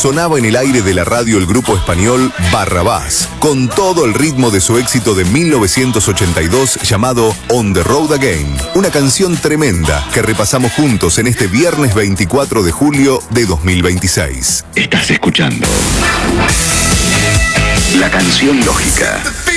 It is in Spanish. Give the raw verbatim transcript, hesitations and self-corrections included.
sonaba en el aire de la radio el grupo español Barrabás, con todo el ritmo de su éxito de mil novecientos ochenta y dos llamado On the Road Again, una canción tremenda que repasamos juntos en este viernes veinticuatro de julio de dos mil veintiséis. Estás escuchando La Canción Lógica.